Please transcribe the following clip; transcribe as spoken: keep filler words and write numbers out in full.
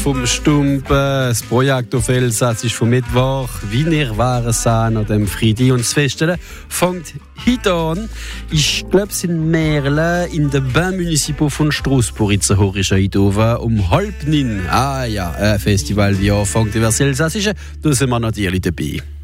vom Stumpen. Das Projekt auf Elsass ist vom Mittwoch. Wie ihr waren an an dem Freitag. Und das Feststellen fängt heute an. Ich glaube, es sind Merle in den Bains Municipaux von Strasbourg. Jetzt ist heute um halb neun. Ah ja, ein Festival wie anfängt über das Elsassische. Da sind wir natürlich dabei.